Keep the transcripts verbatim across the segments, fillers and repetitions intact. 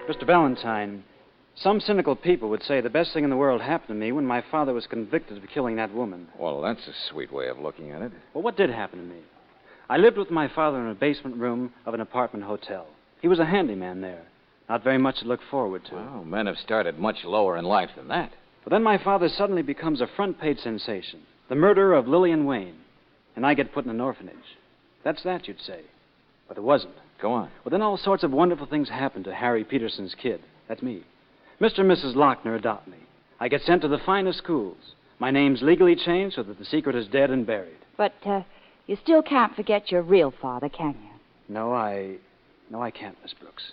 Mister Valentine, some cynical people would say the best thing in the world happened to me when my father was convicted of killing that woman. Well, that's a sweet way of looking at it. Well, what did happen to me? I lived with my father in a basement room of an apartment hotel. He was a handyman there. Not very much to look forward to. Well, men have started much lower in life than that. But then my father suddenly becomes a front-page sensation. The murderer of Lillian Wayne. And I get put in an orphanage. That's that, you'd say. But it wasn't. Go on. Well, then all sorts of wonderful things happen to Harry Peterson's kid. That's me. Mister and Missus Lochner adopt me. I get sent to the finest schools. My name's legally changed so that the secret is dead and buried. But uh, you still can't forget your real father, can you? No, I... No, I can't, Miss Brooks.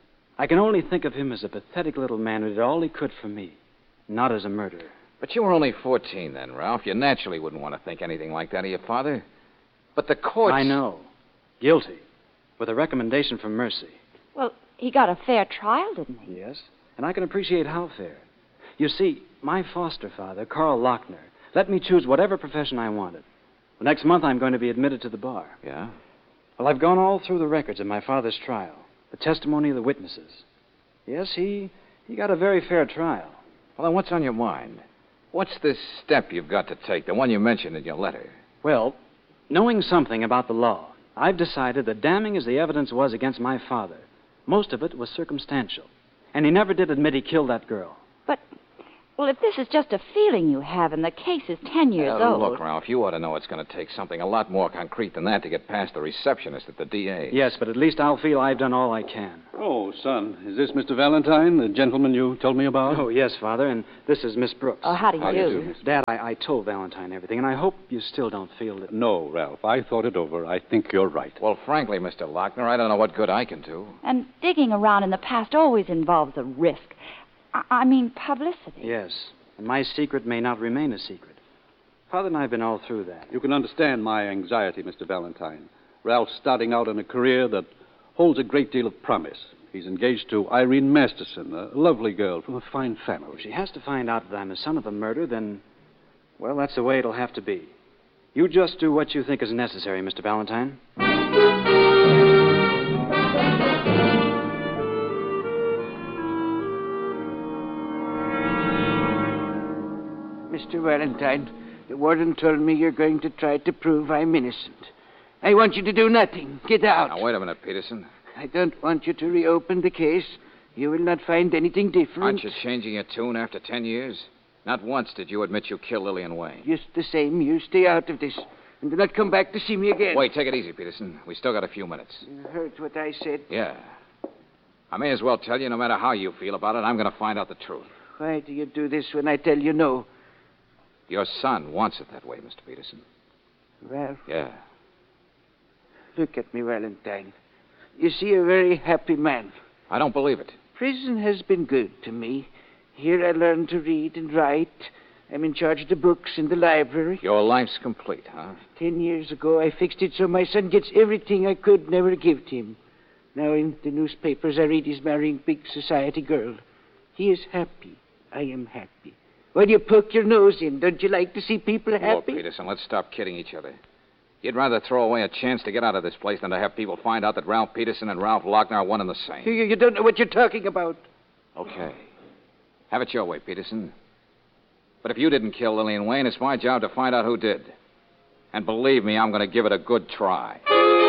I can only think of him as a pathetic little man who did all he could for me, not as a murderer. But you were only fourteen then, Ralph. You naturally wouldn't want to think anything like that of your father. But the courts... I know. Guilty. With a recommendation for mercy. Well, he got a fair trial, didn't he? Yes, and I can appreciate how fair. You see, my foster father, Carl Lochner, let me choose whatever profession I wanted. Well, next month I'm going to be admitted to the bar. Yeah? Well, I've gone all through the records of my father's trial, the testimony of the witnesses. Yes, he, he got a very fair trial. Well, then what's on your mind? What's this step you've got to take, the one you mentioned in your letter? Well, knowing something about the law, I've decided that damning as the evidence was against my father, most of it was circumstantial. And he never did admit he killed that girl. But, well, if this is just a feeling you have and the case is ten years uh, old... Look, Ralph, you ought to know it's going to take something a lot more concrete than that to get past the receptionist at the D A. Yes, but at least I'll feel I've done all I can. Oh, son, is this Mister Valentine, the gentleman you told me about? Oh, yes, Father, and this is Miss Brooks. Oh, how do you How do do? you do, Miss Dad, I, I told Valentine everything, and I hope you still don't feel that... No, Ralph, I thought it over. I think you're right. Well, frankly, Mister Lochner, I don't know what good I can do. And digging around in the past always involves a risk. I, I mean, publicity. Yes, and my secret may not remain a secret. Father and I have been all through that. You can understand my anxiety, Mister Valentine. Ralph's starting out in a career that holds a great deal of promise. He's engaged to Irene Masterson, a lovely girl from a fine family. If she has to find out that I'm a son of a murder, then, well, that's the way it'll have to be. You just do what you think is necessary, Mister Valentine. Mister Valentine, the warden told me you're going to try to prove I'm innocent. I want you to do nothing. Get out. Now, wait a minute, Peterson. I don't want you to reopen the case. You will not find anything different. Aren't you changing your tune after ten years? Not once did you admit you killed Lillian Wayne. Just the same, you stay out of this. And do not come back to see me again. Wait, take it easy, Peterson. We still got a few minutes. You heard what I said. Yeah. I may as well tell you, no matter how you feel about it, I'm going to find out the truth. Why do you do this when I tell you no? Your son wants it that way, Mister Peterson. Ralph, Yeah. look at me, Valentine. You see, a very happy man. I don't believe it. Prison has been good to me. Here I learned to read and write. I'm in charge of the books in the library. Your life's complete, huh? Ten years ago, I fixed it so my son gets everything I could never give to him. Now, in the newspapers, I read he's marrying a big society girl. He is happy. I am happy. Why do you poke your nose in? Don't you like to see people Look, happy? Peterson, let's stop kidding each other. You'd rather throw away a chance to get out of this place than to have people find out that Ralph Peterson and Ralph Lochner are one and the same. You, you don't know what you're talking about. Okay. Have it your way, Peterson. But if you didn't kill Lillian Wayne, it's my job to find out who did. And believe me, I'm going to give it a good try.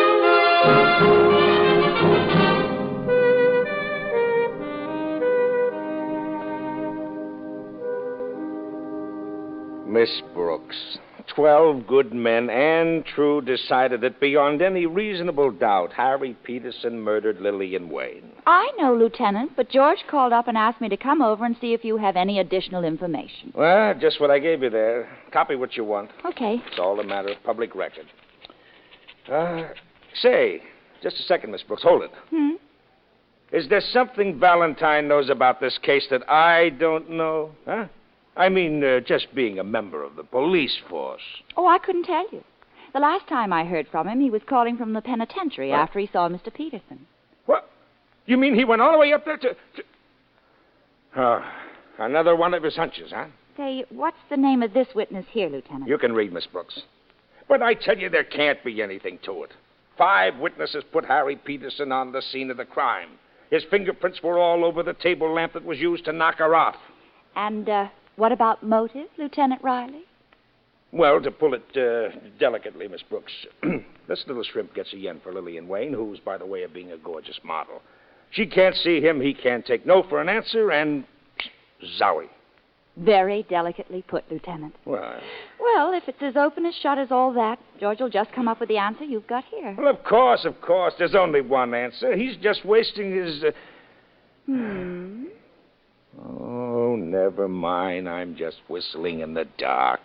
Miss Brooks, twelve good men and true decided that beyond any reasonable doubt, Harry Peterson murdered Lillian Wayne. I know, Lieutenant, but George called up and asked me to come over and see if you have any additional information. Well, just what I gave you there. Copy what you want. Okay. It's all a matter of public record. Uh, say, just a second, Miss Brooks. Hold it. Hmm? Is there something Valentine knows about this case that I don't know? Huh? I mean, uh, just being a member of the police force. Oh, I couldn't tell you. The last time I heard from him, he was calling from the penitentiary What? after he saw Mister Peterson. What? You mean he went all the way up there to... to... Oh, another one of his hunches, huh? Say, what's the name of this witness here, Lieutenant? You can read, Miss Brooks. But I tell you, there can't be anything to it. Five witnesses put Harry Peterson on the scene of the crime. His fingerprints were all over the table lamp that was used to knock her off. And uh, what about motive, Lieutenant Riley? Well, to pull it uh, delicately, Miss Brooks, this little shrimp gets a yen for Lillian Wayne, who's, by the way of being a gorgeous model. She can't see him, he can't take no for an answer, and zowie. Very delicately put, Lieutenant. Well, Well, if it's as open as shut as all that, George will just come up with the answer you've got here. well, of course, of course. There's only one answer. He's just wasting his... Uh... Hmm. Oh, never mind. I'm just whistling in the dark.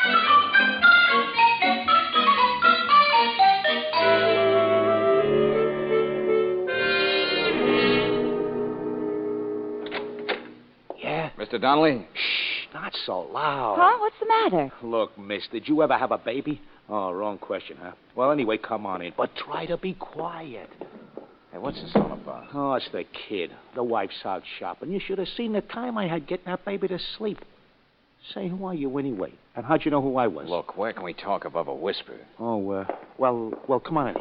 Yeah? Mister Donnelly? Shh, not so loud. Huh? What's the matter? Look, miss, did you ever have a baby? Oh, wrong question, huh? Well, anyway, come on in. But try to be quiet. Hey, what's this all about? Oh, it's the kid. The wife's out shopping. You should have seen the time I had getting that baby to sleep. Say, who are you anyway? And how'd you know who I was? Look, where can we talk above a whisper? Oh, uh, well, well, come on in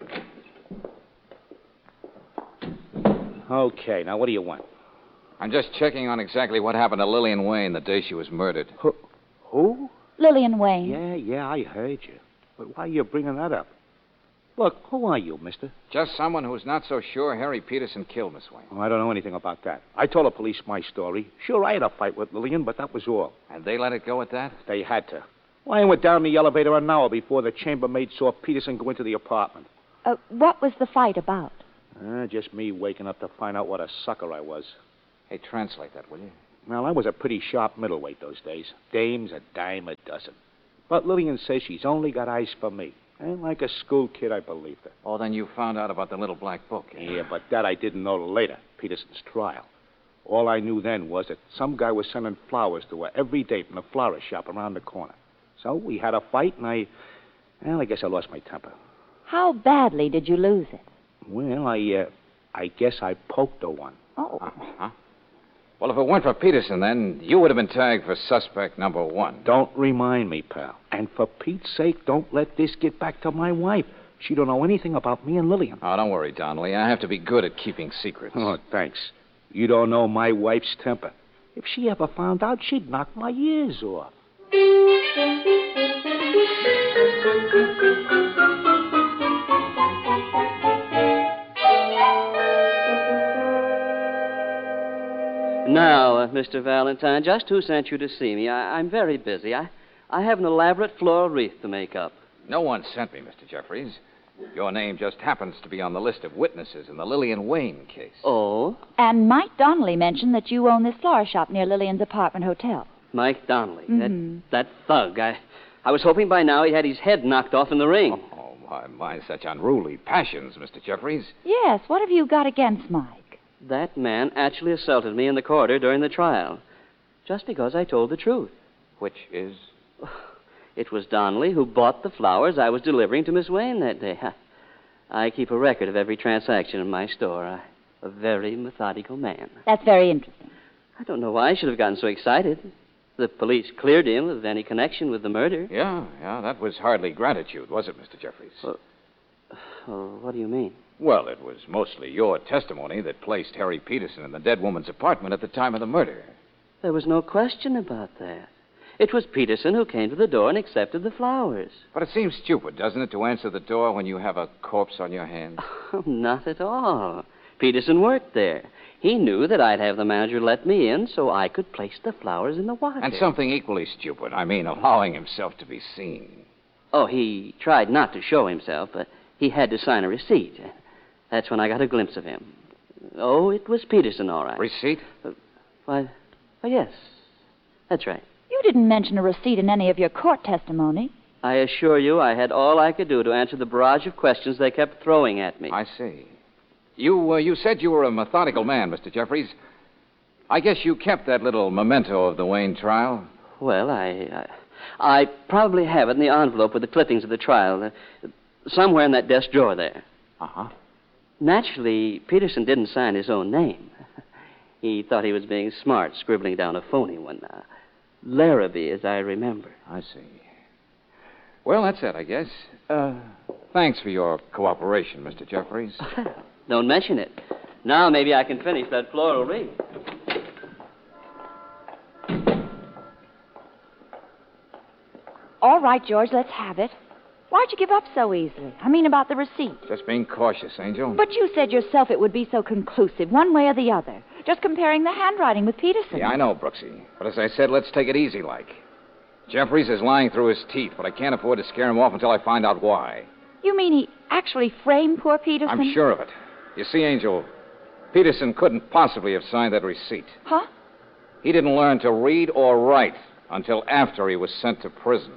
here. Okay, now what do you want? I'm just checking on exactly what happened to Lillian Wayne the day she was murdered. Who? Who? Lillian Wayne. Yeah, yeah, I heard you. But why are you bringing that up? Look, who are you, mister? Just someone who's not so sure Harry Peterson killed Miss Wayne. Oh, I don't know anything about that. I told the police my story. Sure, I had a fight with Lillian, but that was all. And they let it go at that? They had to. Well, I went down the elevator an hour before the chambermaid saw Peterson go into the apartment. Uh, what was the fight about? Uh, just me waking up to find out what a sucker I was. Hey, translate that, will you? Well, I was a pretty sharp middleweight those days. Dames a dime a dozen. But Lillian says she's only got eyes for me. And like a school kid, I believed her. Oh, then you found out about the little black book. Eh? Yeah, but that I didn't know till later, Peterson's trial. All I knew then was that some guy was sending flowers to her every day from the florist shop around the corner. So we had a fight, and I... Well, I guess I lost my temper. How badly did you lose it? Well, I, uh... I guess I poked her one. Oh. Uh-huh. Well, if it weren't for Peterson, then you would have been tagged for suspect number one. Don't remind me, pal. And for Pete's sake, don't let this get back to my wife. She don't know anything about me and Lillian. Oh, don't worry, Donnelly. I have to be good at keeping secrets. Oh, thanks. You don't know my wife's temper. If she ever found out, she'd knock my ears off. Now, uh, Mister Valentine, just who sent you to see me? I, I'm very busy. I, I have an elaborate floral wreath to make up. No one sent me, Mister Jeffries. Your name just happens to be on the list of witnesses in the Lillian Wayne case. Oh? And Mike Donnelly mentioned that you own this flower shop near Lillian's apartment hotel. Mike Donnelly. Mhm. That, that thug. I, I was hoping by now he had his head knocked off in the ring. Oh, my, my, such unruly passions, Mister Jeffries. Yes, what have you got against Mike? That man actually assaulted me in the corridor during the trial, just because I told the truth. Which is? It was Donnelly who bought the flowers I was delivering to Miss Wayne that day. I, I keep a record of every transaction in my store. I, a very methodical man. That's very interesting. I don't know why I should have gotten so excited. The police cleared him of any connection with the murder. Yeah, yeah, that was hardly gratitude, was it, Mister Jeffries? Well, oh, what do you mean? Well, it was mostly your testimony that placed Harry Peterson in the dead woman's apartment at the time of the murder. There was no question about that. It was Peterson who came to the door and accepted the flowers. But it seems stupid, doesn't it, to answer the door when you have a corpse on your hands? Oh, not at all. Peterson worked there. He knew that I'd have the manager let me in so I could place the flowers in the water. And something equally stupid, I mean, allowing himself to be seen. Oh, he tried not to show himself, but he had to sign a receipt. That's when I got a glimpse of him. Oh, it was Peterson, all right. Receipt? Uh, why, why, yes. That's right. You didn't mention a receipt in any of your court testimony. I assure you I had all I could do to answer the barrage of questions they kept throwing at me. I see. You, uh, you said you were a methodical man, Mister Jeffries. I guess you kept that little memento of the Wayne trial. Well, I, I, I probably have it in the envelope with the clippings of the trial. Uh, somewhere in that desk drawer there. Uh-huh. Naturally, Peterson didn't sign his own name. He thought he was being smart, scribbling down a phony one. Uh, Larrabee, as I remember. I see. Well, that's it, I guess. Uh, thanks for your cooperation, Mister Jeffries. Don't mention it. Now maybe I can finish that floral wreath. All right, George, let's have it. Why'd you give up so easily? I mean about the receipt. Just being cautious, Angel. But you said yourself it would be so conclusive, one way or the other. Just comparing the handwriting with Peterson. Yeah, I know, Brooksy. But as I said, let's take it easy like. Jeffries is lying through his teeth, but I can't afford to scare him off until I find out why. You mean he actually framed poor Peterson? I'm sure of it. You see, Angel, Peterson couldn't possibly have signed that receipt. Huh? He didn't learn to read or write until after he was sent to prison.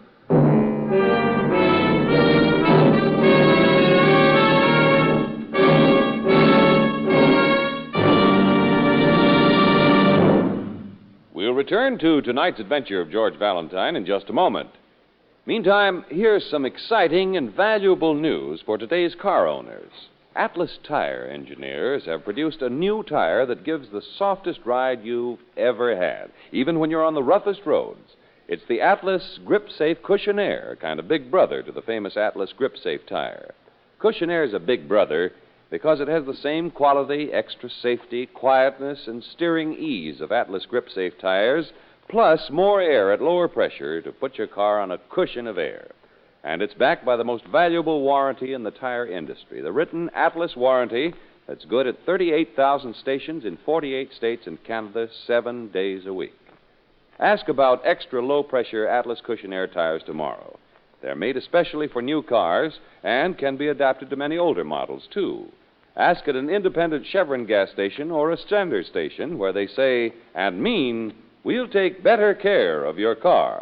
We'll return to tonight's adventure of George Valentine in just a moment. Meantime, here's some exciting and valuable news for today's car owners. Atlas Tire engineers have produced a new tire that gives the softest ride you've ever had, even when you're on the roughest roads. It's the Atlas Grip Safe Cushion Air, kind of big brother to the famous Atlas Grip Safe tire. Cushion Air is a big brother because it has the same quality, extra safety, quietness, and steering ease of Atlas Grip Safe tires, plus more air at lower pressure to put your car on a cushion of air. And it's backed by the most valuable warranty in the tire industry, the written Atlas warranty that's good at thirty-eight thousand stations in forty-eight states and Canada, seven days a week. Ask about extra low-pressure Atlas Cushion Air tires tomorrow. They're made especially for new cars and can be adapted to many older models, too. Ask at an independent Chevron gas station or a standard station where they say and mean, we'll take better care of your car.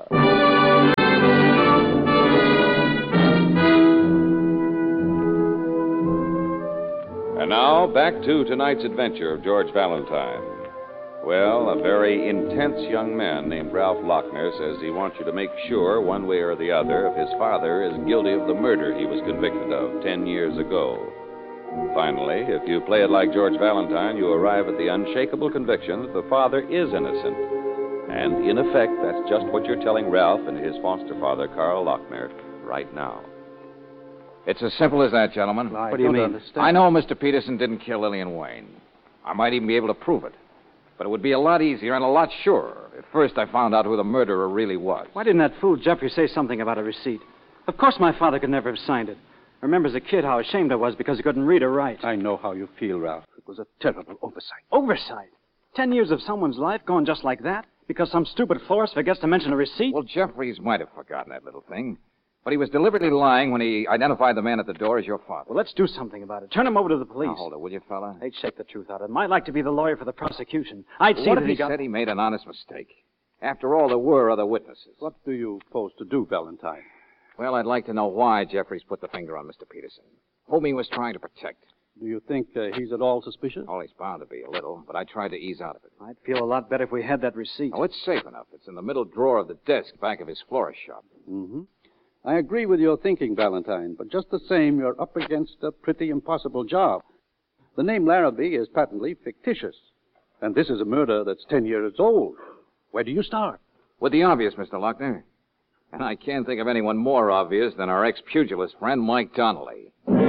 And now, back to tonight's adventure of George Valentine. Well, a very intense young man named Ralph Lochner says he wants you to make sure, one way or the other, if his father is guilty of the murder he was convicted of ten years ago. Finally, if you play it like George Valentine, you arrive at the unshakable conviction that the father is innocent. And, in effect, that's just what you're telling Ralph and his foster father, Carl Lochner, right now. It's as simple as that, gentlemen. I What do you don't mean? understand. I know Mister Peterson didn't kill Lillian Wayne. I might even be able to prove it. But it would be a lot easier and a lot surer if first I found out who the murderer really was. Why didn't that fool Jeffrey say something about a receipt? Of course my father could never have signed it. I remember as a kid how ashamed I was because he couldn't read or write. I know how you feel, Ralph. It was a terrible oversight. Oversight? Ten years of someone's life going just like that? Because some stupid florist forgets to mention a receipt? Well, Jeffries might have forgotten that little thing. But he was deliberately lying when he identified the man at the door as your father. Well, let's do something about it. Turn him over to the police. Now, hold it, will you, fella? They'd shake the truth out of him. I'd like to be the lawyer for the prosecution. I'd see What that if he he got... said he made an honest mistake? After all, there were other witnesses. What do you propose to do, Valentine? Well, I'd like to know why Jeffries put the finger on Mister Peterson, whom he was trying to protect. Do you think uh, he's at all suspicious? Oh, he's bound to be a little, but I tried to ease out of it. I'd feel a lot better if we had that receipt. Oh, it's safe enough. It's in the middle drawer of the desk back of his florist shop. Mm-hmm. I agree with your thinking, Valentine, but just the same, you're up against a pretty impossible job. The name Larrabee is patently fictitious, and this is a murder that's ten years old. Where do you start? With the obvious, Mister Lochner. And I can't think of anyone more obvious than our ex-pugilist friend, Mike Donnelly.